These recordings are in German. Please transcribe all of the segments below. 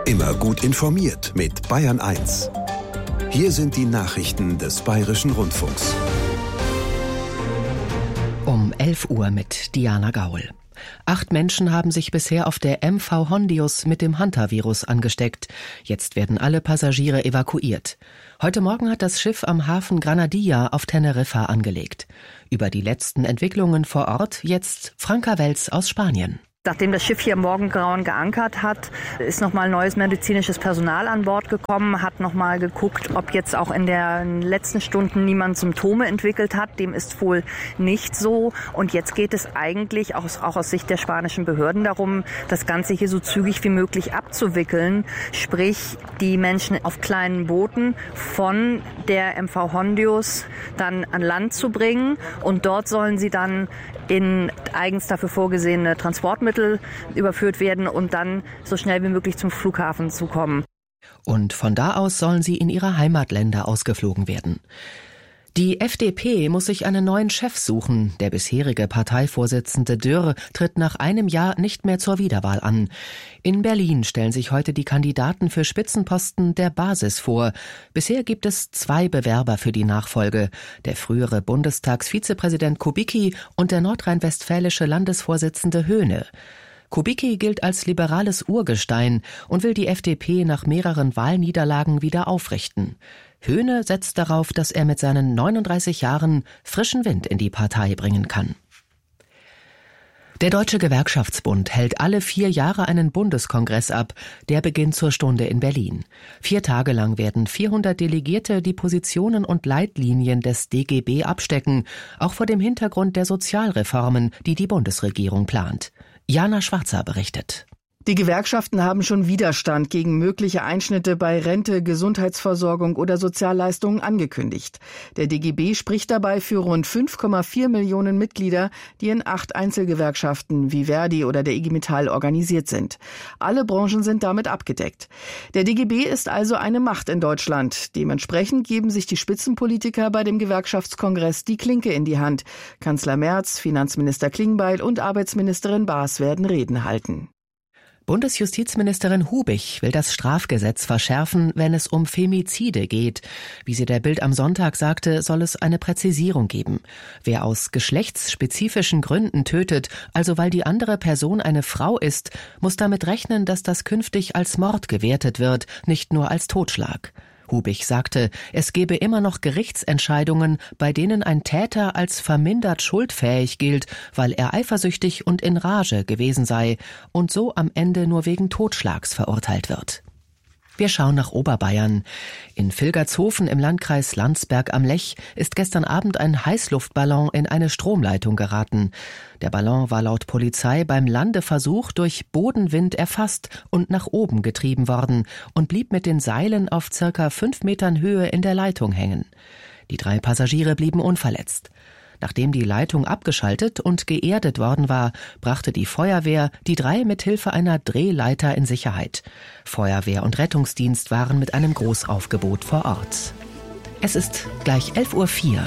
Immer gut informiert mit Bayern 1. Hier sind die Nachrichten des Bayerischen Rundfunks. Um 11 Uhr mit Diana Gaul. 8 Menschen haben sich bisher auf der MV Hondius mit dem Hantavirus angesteckt. Jetzt werden alle Passagiere evakuiert. Heute Morgen hat das Schiff am Hafen Granadilla auf Teneriffa angelegt. Über die letzten Entwicklungen vor Ort jetzt Franka Welz aus Spanien. Nachdem das Schiff hier im Morgengrauen geankert hat, ist nochmal neues medizinisches Personal an Bord gekommen, hat nochmal geguckt, ob jetzt auch in den letzten Stunden niemand Symptome entwickelt hat. Dem ist wohl nicht so. Und jetzt geht es eigentlich auch aus Sicht der spanischen Behörden darum, das Ganze hier so zügig wie möglich abzuwickeln. Sprich, die Menschen auf kleinen Booten von der MV Hondius dann an Land zu bringen. Und dort sollen sie dann in eigens dafür vorgesehene Transportmittel überführt werden und dann so schnell wie möglich zum Flughafen zu kommen. Und von da aus sollen sie in ihre Heimatländer ausgeflogen werden. Die FDP muss sich einen neuen Chef suchen. Der bisherige Parteivorsitzende Dürr tritt nach einem Jahr nicht mehr zur Wiederwahl an. In Berlin stellen sich heute die Kandidaten für Spitzenposten der Basis vor. Bisher gibt es 2 Bewerber für die Nachfolge. Der frühere Bundestagsvizepräsident Kubicki und der nordrhein-westfälische Landesvorsitzende Höhne. Kubicki gilt als liberales Urgestein und will die FDP nach mehreren Wahlniederlagen wieder aufrichten. Höhne setzt darauf, dass er mit seinen 39 Jahren frischen Wind in die Partei bringen kann. Der Deutsche Gewerkschaftsbund hält alle 4 Jahre einen Bundeskongress ab. Der beginnt zur Stunde in Berlin. 4 Tage lang werden 400 Delegierte die Positionen und Leitlinien des DGB abstecken, auch vor dem Hintergrund der Sozialreformen, die die Bundesregierung plant. Jana Schwarzer berichtet. Die Gewerkschaften haben schon Widerstand gegen mögliche Einschnitte bei Rente, Gesundheitsversorgung oder Sozialleistungen angekündigt. Der DGB spricht dabei für rund 5,4 Millionen Mitglieder, die in 8 Einzelgewerkschaften wie Verdi oder der IG Metall organisiert sind. Alle Branchen sind damit abgedeckt. Der DGB ist also eine Macht in Deutschland. Dementsprechend geben sich die Spitzenpolitiker bei dem Gewerkschaftskongress die Klinke in die Hand. Kanzler Merz, Finanzminister Klingbeil und Arbeitsministerin Baas werden Reden halten. Bundesjustizministerin Hubich will das Strafgesetz verschärfen, wenn es um Femizide geht. Wie sie der Bild am Sonntag sagte, soll es eine Präzisierung geben. Wer aus geschlechtsspezifischen Gründen tötet, also weil die andere Person eine Frau ist, muss damit rechnen, dass das künftig als Mord gewertet wird, nicht nur als Totschlag. Hubich sagte, es gebe immer noch Gerichtsentscheidungen, bei denen ein Täter als vermindert schuldfähig gilt, weil er eifersüchtig und in Rage gewesen sei und so am Ende nur wegen Totschlags verurteilt wird. Wir schauen nach Oberbayern. In Vilgertshofen im Landkreis Landsberg am Lech ist gestern Abend ein Heißluftballon in eine Stromleitung geraten. Der Ballon war laut Polizei beim Landeversuch durch Bodenwind erfasst und nach oben getrieben worden und blieb mit den Seilen auf ca. 5 Metern Höhe in der Leitung hängen. Die 3 Passagiere blieben unverletzt. Nachdem die Leitung abgeschaltet und geerdet worden war, brachte die Feuerwehr die 3 mit Hilfe einer Drehleiter in Sicherheit. Feuerwehr und Rettungsdienst waren mit einem Großaufgebot vor Ort. Es ist gleich 11:04 Uhr.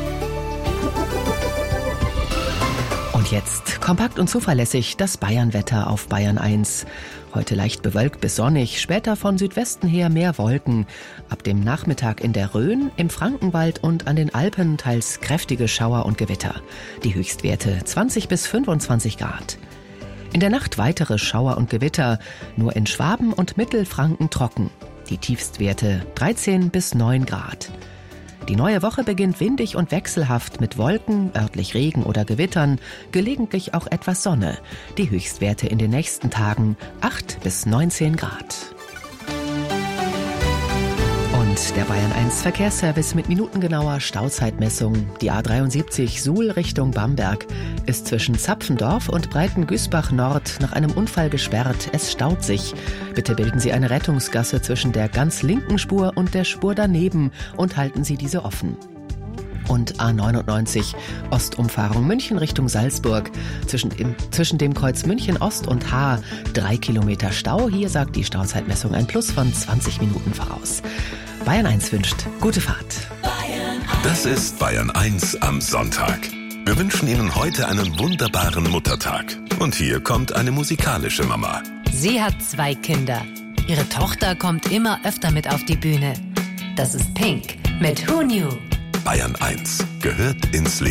Und jetzt kompakt und zuverlässig das Bayernwetter auf Bayern 1. Heute leicht bewölkt bis sonnig, später von Südwesten her mehr Wolken. Ab dem Nachmittag in der Rhön, im Frankenwald und an den Alpen teils kräftige Schauer und Gewitter. Die Höchstwerte 20 bis 25 Grad. In der Nacht weitere Schauer und Gewitter, nur in Schwaben und Mittelfranken trocken. Die Tiefstwerte 13 bis 9 Grad. Die neue Woche beginnt windig und wechselhaft mit Wolken, örtlich Regen oder Gewittern, gelegentlich auch etwas Sonne. Die Höchstwerte in den nächsten Tagen 8 bis 19 Grad. Und der Bayern 1 Verkehrsservice mit minutengenauer Stauzeitmessung. Die A73 Suhl Richtung Bamberg ist zwischen Zapfendorf und Breitengüßbach Nord nach einem Unfall gesperrt. Es staut sich. Bitte bilden Sie eine Rettungsgasse zwischen der ganz linken Spur und der Spur daneben und halten Sie diese offen. Und A99 Ostumfahrung München Richtung Salzburg. Zwischen dem Kreuz München Ost und H 3 Kilometer Stau. Hier sagt die Stauzeitmessung ein Plus von 20 Minuten voraus. Bayern 1 wünscht gute Fahrt. Das ist Bayern 1 am Sonntag. Wir wünschen Ihnen heute einen wunderbaren Muttertag. Und hier kommt eine musikalische Mama. Sie hat 2 Kinder. Ihre Tochter kommt immer öfter mit auf die Bühne. Das ist Pink mit Who Knew? Bayern 1 gehört ins Leben.